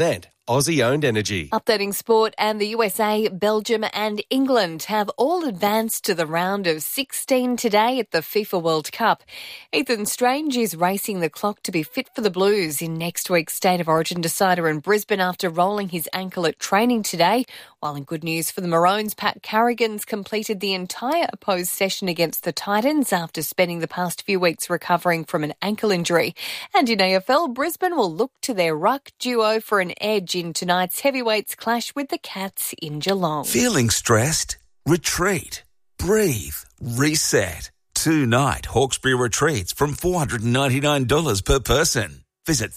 Aussie-owned energy. Updating sport, and the USA, Belgium and England have all advanced to the round of 16 today at the FIFA World Cup. Ethan Strange is racing the clock to be fit for the Blues in next week's State of Origin decider in Brisbane after rolling his ankle at training today. While in good news for the Maroons, Pat Carrigan's completed the entire opposed session against the Titans after spending the past few weeks recovering from an ankle injury. And in AFL, Brisbane will look to their ruck duo for an edge in tonight's heavyweights clash with the Cats in Geelong. Feeling stressed? Retreat. Breathe. Reset. 2-night Hawkesbury retreats from $499 per person. Visit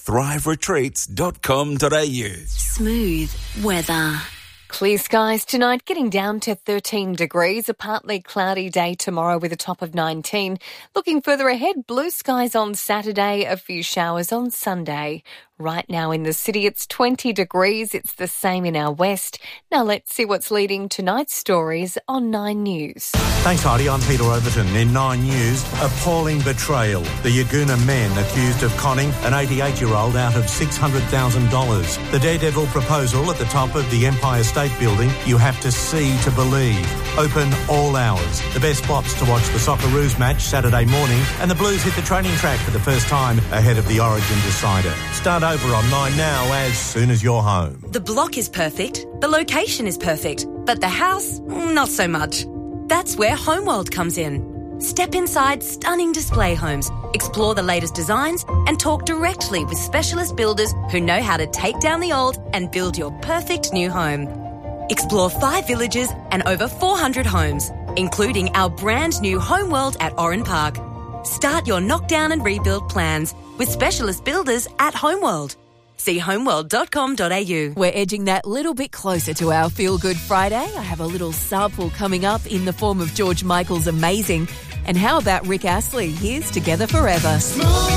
thriveretreats.com.au. Smooth weather. Clear skies tonight, getting down to 13 degrees. A partly cloudy day tomorrow with a top of 19. Looking further ahead, blue skies on Saturday, a few showers on Sunday. Right now in the city, it's 20 degrees. It's the same in our west. Now let's see what's leading tonight's stories on 9 News. Thanks, Heidi. I'm Peter Overton. In 9 News, appalling betrayal. The Yaguna men accused of conning an 88-year-old out of $600,000. The daredevil proposal at the top of the Empire State Building. You have to see to believe. Open all hours. The best spots to watch the Socceroos match Saturday morning, and the Blues hit the training track for the first time ahead of the Origin decider. Start over on 9 now as soon as you're home. The block is perfect, the location is perfect, but the house, not so much. That's where Homeworld comes in. Step inside stunning display homes, explore the latest designs, and talk directly with specialist builders who know how to take down the old and build your perfect new home. Explore 5 villages and over 400 homes, including our brand new Homeworld at Oran Park. Start your knockdown and rebuild plans with specialist builders at Homeworld. See homeworld.com.au. We're edging that little bit closer to our Feel Good Friday. I have a little sample coming up in the form of George Michael's Amazing. And how about Rick Astley? Here's Together Forever.